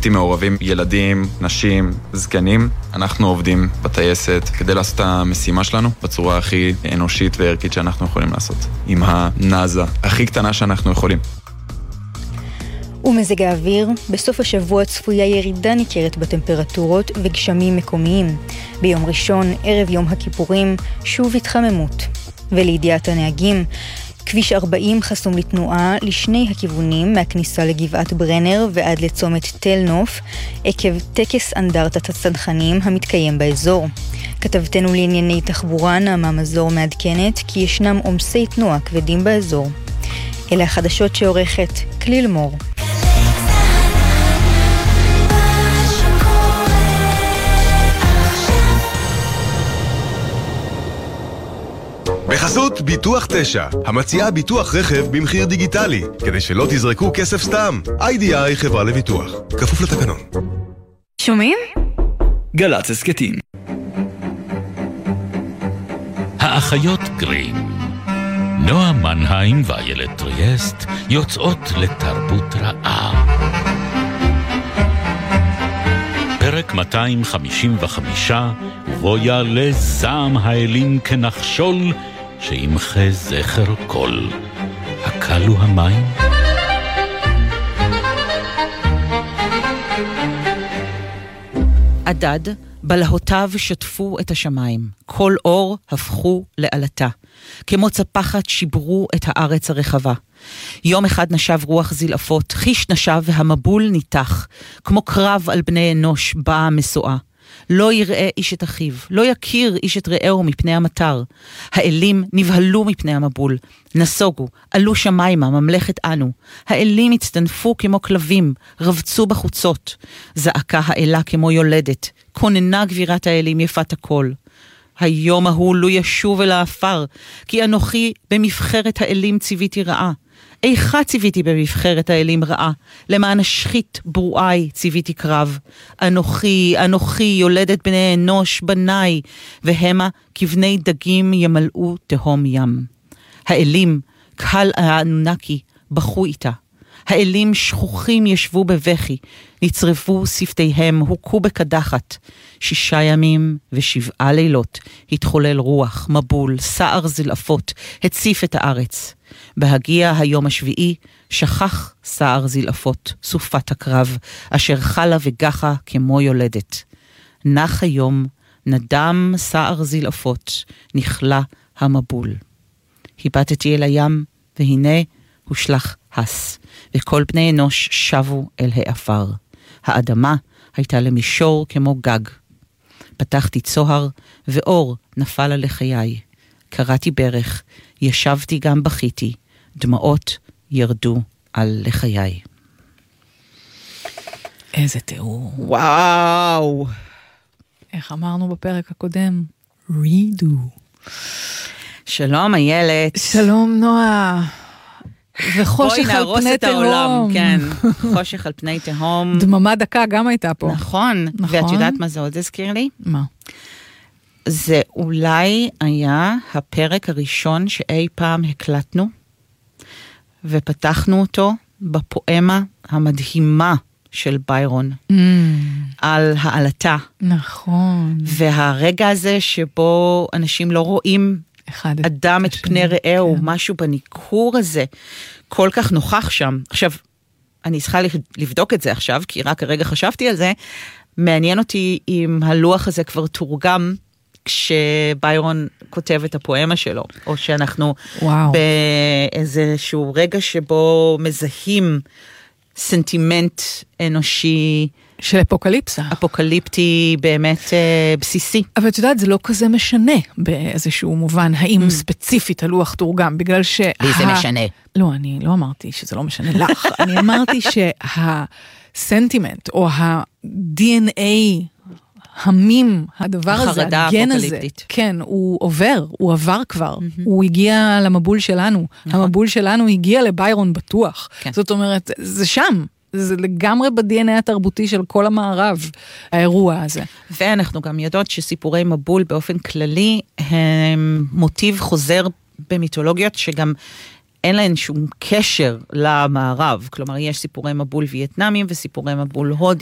בלתי מעורבים, ילדים, נשים, זקנים. אנחנו עובדים בטייסת כדי לעשות את המשימה שלנו בצורה הכי אנושית וערכית שאנחנו יכולים לעשות, עם הנאזה הכי קטנה שאנחנו יכולים. ומזג האוויר, בסוף השבוע צפויה ירידה ניכרת בטמפרטורות וגשמים מקומיים. ביום ראשון, ערב יום הכיפורים, שוב התחממות. ולידיעת הנהגים, כביש 40 חסום לתנועה לשני הכיוונים מהכניסה לגבעת ברנר ועד לצומת תל נוף, עקב טקס אנדרטת הצנחנים המתקיים באזור. כתבתנו לענייני תחבורה נעמה מזור מעדכנת כי ישנם עומסי תנועה כבדים באזור. אלה החדשות שעורכת כליל מור. בחסות ביטוח 9, המציעה ביטוח רכב במחיר דיגיטלי, כדי שלא תזרקו כסף סתם. IDI חברה לביטוח, כפוף לתקנון. שומעים? גל"צ הסכתים. האחיות גרים, נועה מנהיים ואיילת טריאסט יוצאות לתרבות רעה. פרק 255, ובו יעלה זעם האלים כנחשול שימחה זכר כל. הקלו המים? עדד, בלהותיו שטפו את השמיים. כל אור הפכו לעלתה. כמו צפחת שיברו את הארץ הרחבה. יום אחד נשב רוח זלעפות, חיש נשב והמבול ניתח. כמו קרב על בני אנוש באה מסועה. לא יראה איש את אחיו, לא יכיר איש את רעהו מפני המטר. האלים נבהלו מפני המבול, נסוגו, עלו שמיימה, ממלכת אנו. האלים הצטנפו כמו כלבים, רבצו בחוצות. זעקה האלה כמו יולדת, כוננה גבירת האלים יפת הכל. היום ההוא לא ישוב אל האפר, כי אנוכי במבחרת האלים ציוויתי רעה. איכה ציוויתי במבחרת האלים רעה, למען השחית ברועי ציוויתי קרב. אנוכי יולדת בני אנוש בניי, והמה כבני דגים ימלאו תהום ים. האלים, קהל האנונקי, בכו איתה. האלים שכוחים ישבו בבכי, נצרפו שפתיהם, הוכו בקדחת. 6 ימים ו7 לילות התחולל רוח, מבול, סער זלעפות, הציף את הארץ. בהגיע היום השביעי, שכח סער זלעפות, סופת הקרב, אשר חלה וגחה כמו יולדת. נח היום, נדם סער זלעפות, נכלה המבול. היבטתי אל הים, והנה הושלח הס, וכל בני אנוש שבו אל האפר. האדמה הייתה למישור כמו גג. פתחתי צוהר, ואור נפל על לחיי. קראתי ברך, ישבתי גם בכיתי, דמעות ירדו על לחיי. איזה תיאור. וואו. איך אמרנו בפרק הקודם? רידו. שלום איילת. שלום נועה. וחושך על פני תהום. כן, חושך על פני תהום. דממה דקה גם הייתה פה. נכון. ואת יודעת מה זה עוד הזכיר לי? מה? זה אולי היה הפרק הראשון שאי פעם הקלטנו, ופתחנו אותו בפואמה המדהימה של ביירון, על העלתה. נכון. והרגע הזה שבו אנשים לא רואים אדם את פני רעהו, משהו בניקור הזה, כל כך נוכח שם. עכשיו, אני צריכה לבדוק את זה עכשיו, כי רק הרגע חשבתי על זה, מעניין אותי אם הלוח הזה כבר תורגם, כשביירון כותב את הפואמה שלו, או שאנחנו באיזשהו רגע שבו מזהים סנטימנט אנושי של אפוקליפסה. אפוקליפטי באמת בסיסי. אבל את יודעת, זה לא כזה משנה באיזשהו מובן, האם ספציפית הלוח תורגם, בגלל לי זה משנה. לא, אני לא אמרתי שזה לא משנה לך. אני אמרתי שהסנטימנט, או ה-DNA, המים, הדבר הזה, הגן הזה, כן, הוא עבר כבר, הוא הגיע למבול שלנו, המבול שלנו הגיע לביירון בטוח, זאת אומרת, זה שם, זה לגמרי ב-DNA התרבותי של כל המערב, האירוע הזה. ואנחנו גם יודעות שסיפורי מבול באופן כללי, הם מוטיב חוזר במיתולוגיות שגם אין להן שום קשר למערב, כלומר יש סיפורי מבול וייטנאמים וסיפורי מבול הודים,